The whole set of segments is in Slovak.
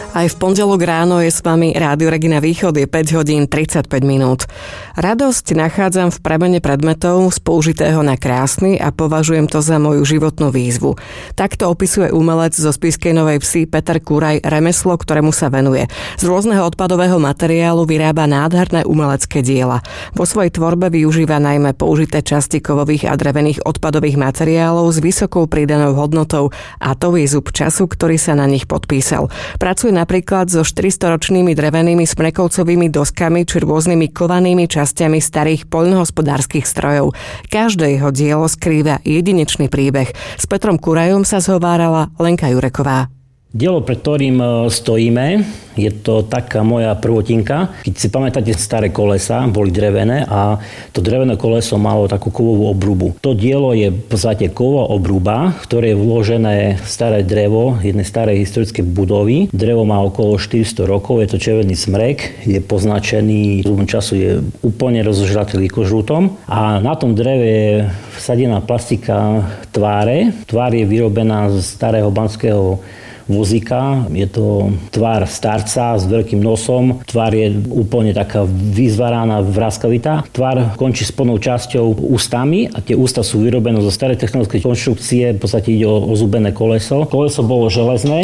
Aj v pondelok ráno je s vami Rádio Regina Východ, je 5 hodín 35 minút. Radosť nachádzam v premene predmetov z použitého na krásny a považujem to za moju životnú výzvu. Takto opisuje umelec zo Spišskej Novej Vsi Peter Kuraj remeslo, ktorému sa venuje. Z rôzneho odpadového materiálu vyrába nádherné umelecké diela. Vo svojej tvorbe využíva najmä použité časti kovových a drevených odpadových materiálov s vysokou pridanou hodnotou a to je zub času, ktorý sa na nich podpísal. Pracuje napríklad so 400-ročnými drevenými smrekovcovými doskami či rôznymi kovanými časťami starých poľnohospodárskych strojov. Každé jeho dielo skrýva jedinečný príbeh. S Petrom Kurajom sa zhovárala Lenka Jureková. Dielo, pred ktorým stojíme, je to taká moja prvotinka. Keď si pamätáte, staré kolesa boli drevené a to drevené koleso malo takú kovovú obrubu. To dielo je v podstate kovová obruba, v ktorej je vložené staré drevo jednej starej historickej budovy. Drevo má okolo 400 rokov, je to červený smrek, je poznačený, zubom času je úplne rozožratý likožrútom a na tom dreve je vsadená plastika tváre. Tvár je vyrobená z starého banského vozíka. Je to tvár starca s veľkým nosom. Tvár je úplne taká vyzvaraná, vraskavitá. Tvár končí spodnou časťou ústami a tie ústa sú vyrobené zo starej technologickej konštrukcie. V podstate ide o zubené koleso. Koleso bolo železné.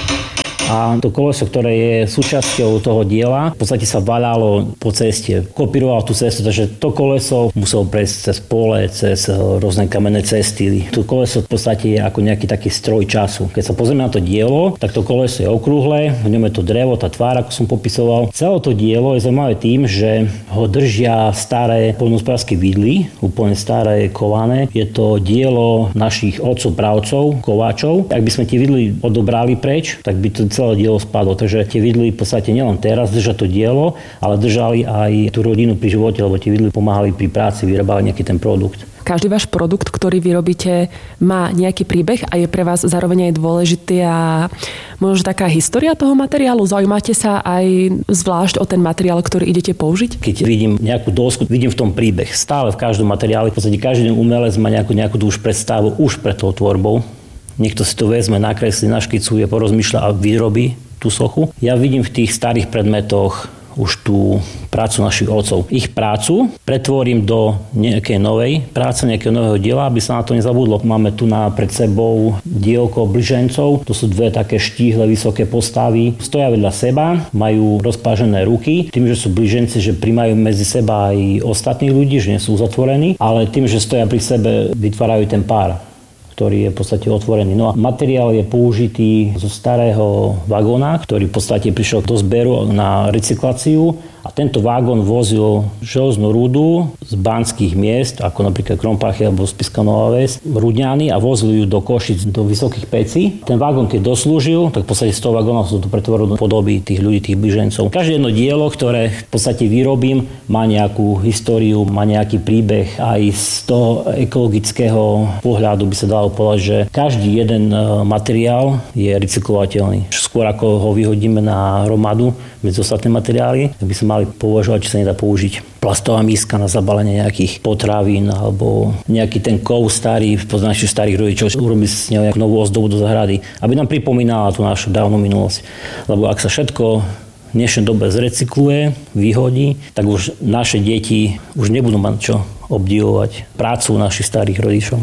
A to koleso, ktoré je súčasťou toho diela, v podstate sa vaľalo po ceste. Kopíroval tú cestu, takže to koleso muselo prejsť cez pole, cez rôzne kamenné cesty. To koleso v podstate je ako nejaký taký stroj času. Keď sa pozrieme na to dielo, tak to koleso je okrúhle, v ňom je to drevo, tá tvár, ako som popisoval. Celé to dielo je zaujímavé tým, že ho držia staré poľnohospodárske vidly, úplne staré kované. Je to dielo našich otcov, pravcov, kováčov. Ak by sme tie vidly odobrali preč, tak by to celé dielo spadlo. Takže tie vidly v podstate nielen teraz držia to dielo, ale držali aj tú rodinu pri živote, lebo tie vidly pomáhali pri práci, vyrábali nejaký ten produkt. Každý váš produkt, ktorý vyrobíte, má nejaký príbeh a je pre vás zároveň aj dôležitý a možno taká história toho materiálu. Zaujímate sa aj zvlášť o ten materiál, ktorý idete použiť? Keď vidím nejakú dosku, vidím v tom príbeh. Stále v každom materiáli, v podstate každý umelec má nejakú už predstavu už pred tou tvorbou. Niekto si to vezme, nakreslí, naškicuje, porozmýšľa a vyrobí tú sochu. Ja vidím v tých starých predmetoch už tú prácu našich otcov. Ich prácu pretvorím do nejakej novej práce, nejakého nového diela, aby sa na to nezabudlo. Máme tu pred sebou dielko Bližencov. To sú dve také štíhle, vysoké postavy. Stoja vedľa seba, majú rozpážené ruky. Tým, že sú bliženci, že primajú medzi seba aj ostatných ľudí, že nie sú uzatvorení, ale tým, že stoja pri sebe, vytvárajú ten pár, ktorý je v podstate otvorený. No a materiál je použitý zo starého vagóna, ktorý v podstate prišiel do zberu na recykláciu a tento vagón vozil železnú rudu z banských miest, ako napríklad Krompachy alebo Spišská Nová Ves, rudňany a vozili ju do Košic, do vysokých pecí. Ten vagón, keď doslúžil, tak v podstate z toho vagóna sa to pretvorilo do podoby tých ľudí, tých bližencov. Každé jedno dielo, ktoré v podstate vyrobím, má nejakú históriu, má nejaký príbeh. Aj z toho ekologického pohľadu by sa dalo povedať, že každý jeden materiál je recyklovateľný. Skôr ako ho vyhodíme na hromadu medzi ostatné materiály, tak by sa mali považovať, či sa nedá použiť plastová miska na zabalenie nejakých potravín alebo nejaký ten kov starý, z našich starých rodičov, urobiť s ňou nejakú novú ozdobu do zahrady, aby nám pripomínala tú našu dávnu minulosť. Lebo ak sa všetko v dnešnej dobe zrecykluje, vyhodí, tak už naše deti už nebudú mať čo obdivovať prácu našich starých rodičov.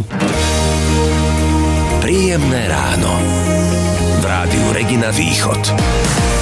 Príjemné ráno v Rádiu Regina Východ.